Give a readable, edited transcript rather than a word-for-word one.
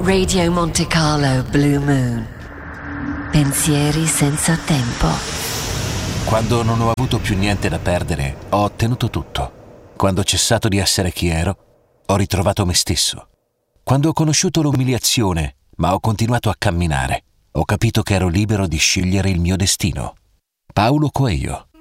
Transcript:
Radio Monte Carlo Blue Moon. Pensieri senza tempo. Quando non ho avuto più niente da perdere, ho ottenuto tutto. Quando ho cessato di essere chi ero, ho ritrovato me stesso. Quando ho conosciuto l'umiliazione, ma ho continuato a camminare, ho capito che ero libero di scegliere il mio destino. Paulo Coelho.